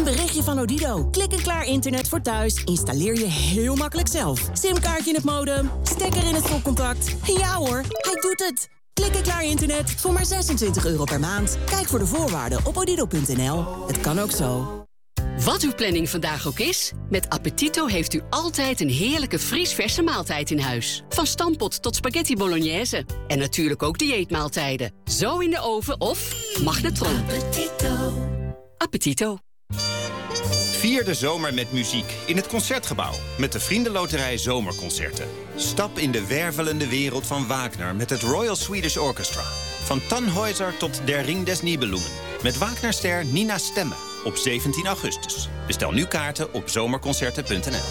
Een berichtje van Odido. Klik en klaar internet voor thuis. Installeer je heel makkelijk zelf. Simkaartje in het modem. Stekker in het stopcontact. Ja hoor, hij doet het. Klik en klaar internet voor maar €26 per maand. Kijk voor de voorwaarden op odido.nl. Het kan ook zo. Wat uw planning vandaag ook is, met Appetito heeft u altijd een heerlijke vriesverse maaltijd in huis. Van stampot tot spaghetti bolognese. En natuurlijk ook dieetmaaltijden. Zo in de oven of magnetron. Appetito. Appetito. Vier de zomer met muziek in het Concertgebouw. Met de Vriendenloterij Zomerconcerten. Stap in de wervelende wereld van Wagner met het Royal Swedish Orchestra. Van Tannhäuser tot Der Ring des Nibelungen. Met Wagnerster Nina Stemme op 17 augustus. Bestel nu kaarten op zomerconcerten.nl.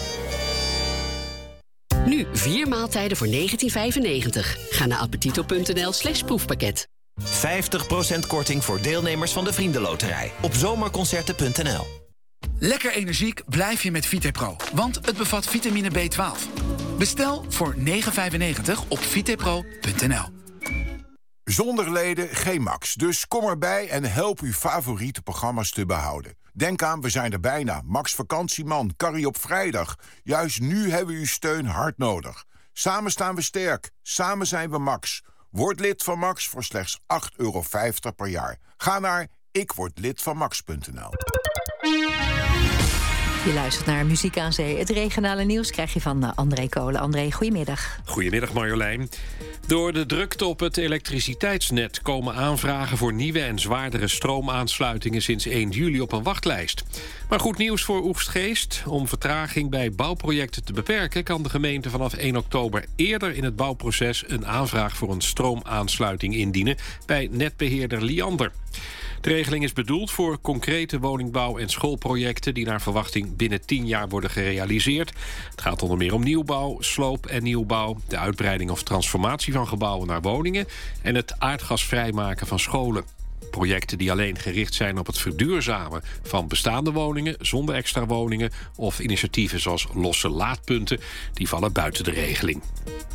Nu 4 maaltijden voor €19,95. Ga naar appetito.nl/proefpakket. 50% korting voor deelnemers van de Vriendenloterij op zomerconcerten.nl. Lekker energiek blijf je met Vitepro, want het bevat vitamine B12. Bestel voor €9,95 op vitepro.nl. Zonder leden geen Max, dus kom erbij en help uw favoriete programma's te behouden. Denk aan, we zijn er bijna. Max Vakantieman, Carrie op vrijdag. Juist nu hebben we uw steun hard nodig. Samen staan we sterk, samen zijn we Max. Word lid van Max voor slechts €8,50 per jaar. Ga naar ikwordlidvanmax.nl. Je luistert naar Muziek aan Zee. Het regionale nieuws krijg je van André Kolen. André, goedemiddag. Goedemiddag Marjolein. Door de drukte op het elektriciteitsnet komen aanvragen voor nieuwe en zwaardere stroomaansluitingen sinds 1 juli op een wachtlijst. Maar goed nieuws voor Oegstgeest. Om vertraging bij bouwprojecten te beperken kan de gemeente vanaf 1 oktober eerder in het bouwproces een aanvraag voor een stroomaansluiting indienen bij netbeheerder Liander. De regeling is bedoeld voor concrete woningbouw- en schoolprojecten die naar verwachting binnen 10 jaar worden gerealiseerd. Het gaat onder meer om nieuwbouw, sloop en nieuwbouw, de uitbreiding of transformatie van gebouwen naar woningen en het aardgasvrijmaken van scholen. Projecten die alleen gericht zijn op het verduurzamen van bestaande woningen zonder extra woningen of initiatieven zoals losse laadpunten, die vallen buiten de regeling.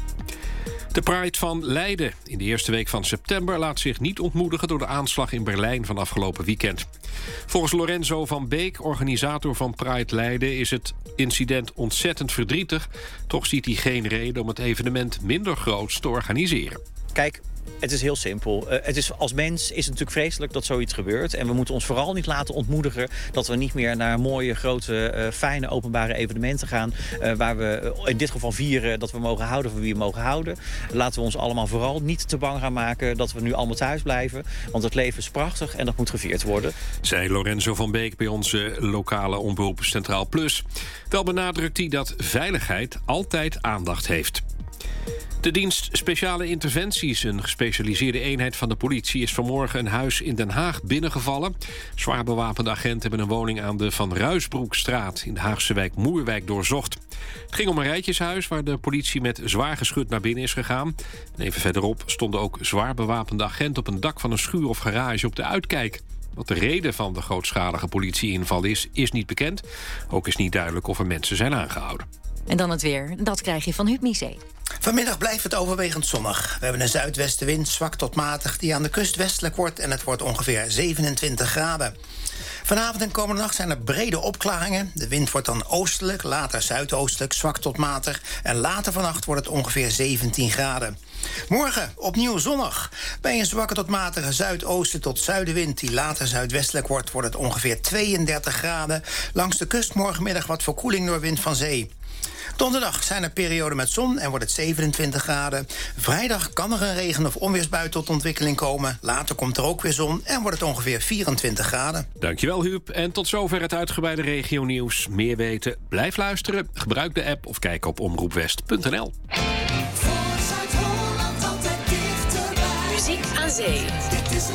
De Pride van Leiden in de eerste week van september laat zich niet ontmoedigen door de aanslag in Berlijn van afgelopen weekend. Volgens Lorenzo van Beek, organisator van Pride Leiden, is het incident ontzettend verdrietig. Toch ziet hij geen reden om het evenement minder groots te organiseren. Kijk, het is heel simpel. Als mens is het natuurlijk vreselijk dat zoiets gebeurt. En we moeten ons vooral niet laten ontmoedigen dat we niet meer naar mooie, grote, fijne openbare evenementen gaan. Waar we in dit geval vieren dat we mogen houden van wie we mogen houden. Laten we ons allemaal vooral niet te bang gaan maken dat we nu allemaal thuis blijven. Want het leven is prachtig en dat moet gevierd worden. Zei Lorenzo van Beek bij onze lokale omroep Centraal Plus. Wel benadrukt hij dat veiligheid altijd aandacht heeft. De dienst Speciale Interventies, een gespecialiseerde eenheid van de politie, is vanmorgen een huis in Den Haag binnengevallen. Zwaar bewapende agenten hebben een woning aan de Van Ruisbroekstraat in de Haagse wijk Moerwijk doorzocht. Het ging om een rijtjeshuis waar de politie met zwaar geschut naar binnen is gegaan. En even verderop stonden ook zwaar bewapende agenten op een dak van een schuur of garage op de uitkijk. Wat de reden van de grootschalige politieinval is niet bekend. Ook is niet duidelijk of er mensen zijn aangehouden. En dan het weer. Dat krijg je van Huub Misé. Vanmiddag blijft het overwegend zonnig. We hebben een zuidwestenwind, zwak tot matig, die aan de kust westelijk wordt en het wordt ongeveer 27 graden. Vanavond en komende nacht zijn er brede opklaringen. De wind wordt dan oostelijk, later zuidoostelijk, zwak tot matig. En later vannacht wordt het ongeveer 17 graden. Morgen opnieuw zonnig. Bij een zwakke tot matige zuidoosten tot zuidenwind die later zuidwestelijk wordt het ongeveer 32 graden. Langs de kust morgenmiddag wat verkoeling door wind van zee. Donderdag zijn er perioden met zon en wordt het 27 graden. Vrijdag kan er een regen- of onweersbui tot ontwikkeling komen. Later komt er ook weer zon en wordt het ongeveer 24 graden. Dankjewel Huub. En tot zover het uitgebreide regionieuws. Meer weten? Blijf luisteren. Gebruik de app of kijk op omroepwest.nl. Muziek aan Zee. Dit is